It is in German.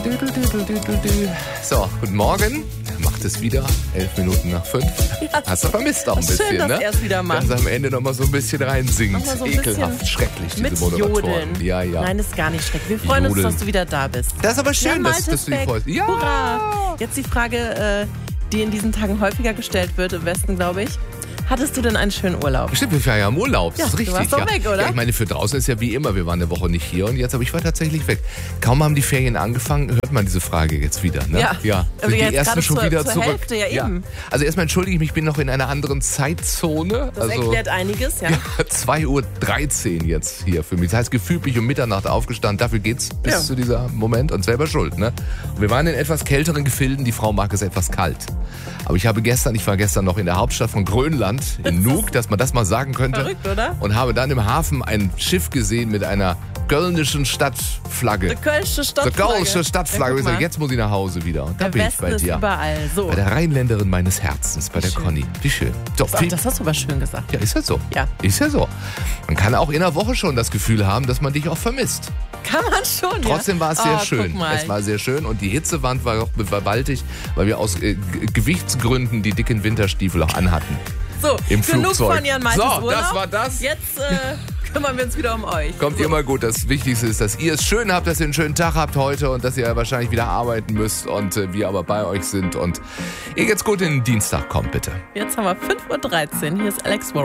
So, guten Morgen. Macht es wieder, 11 Minuten nach 5. Ja, Hast du vermisst auch ein schön, bisschen, dass ne? er es wieder macht. Ganz am Ende nochmal so ein bisschen reinsingt. Noch mal so ein Ekelhaft, bisschen schrecklich, diese mit Moderatoren. Jodeln. Ja, ja. Nein, ist gar nicht schrecklich. Wir freuen uns, Jodeln. dass du wieder da bist. Das ist aber schön, dass du dich Back. freust. Ja! Hurra! Jetzt die Frage, die in diesen Tagen häufiger gestellt wird, im Westen, glaube ich. Hattest du denn einen schönen Urlaub? Stimmt, wir waren ja im Urlaub. Ja, Das ist du richtig. warst doch weg, oder? Ja, ich meine, für draußen ist ja wie immer, wir waren eine Woche nicht hier und jetzt, aber ich war tatsächlich weg. Kaum haben die Ferien angefangen, hört man diese Frage jetzt wieder, ne? Ja. Sind die jetzt ersten gerade schon wieder zur zurück? Hälfte, ja eben. Also erstmal entschuldige ich mich, ich bin noch in einer anderen Zeitzone. Das erklärt einiges, ja. 2:13 Uhr jetzt hier für mich. Das heißt, gefühlt bin ich um Mitternacht aufgestanden. Dafür geht's bis zu dieser Moment und selber schuld, ne? Und wir waren in etwas kälteren Gefilden. Die Frau mag es etwas kalt. Aber ich war gestern noch in der Hauptstadt von Grönland, in Nuuk, dass man das mal sagen könnte. Verrückt, oder? Und habe dann im Hafen ein Schiff gesehen mit einer kölnischen Stadtflagge. Die Kölsche Stadtflagge. Die Kölsche Stadtflagge. Ja, Ich guck sag, mal. jetzt muss ich nach Hause wieder. Und da Der bin ich Westen bei ist dir. überall. So. Bei der Rheinländerin meines Herzens, bei der schön. Conny. Wie schön. So, Ach, das hast du aber schön gesagt. ja, ist ja so. Ja. Ist ja so. Man kann auch in der Woche schon das Gefühl haben, dass man dich auch vermisst. Kann man schon, Trotzdem war es sehr schön. Guck mal. Es war sehr schön und die Hitzewand war auch gewaltig, weil wir aus Gewichtsgründen die dicken Winterstiefel auch anhatten. So, Im genug Flugzeug. von Jan Maltes So, Urlaub. das war das. Jetzt kümmern wir uns wieder um euch. Kommt so. immer gut. Das Wichtigste ist, dass ihr es schön habt, dass ihr einen schönen Tag habt heute und dass ihr wahrscheinlich wieder arbeiten müsst und wir aber bei euch sind und ihr jetzt gut in den Dienstag kommt, bitte. Jetzt haben wir 5:13 Uhr. Hier ist Alex Warren.